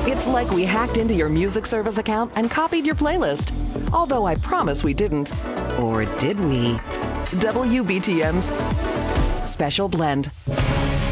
It's like we hacked into your music service account and copied your playlist. Although I promise we didn't. Or did we? WBTM's Special Blend.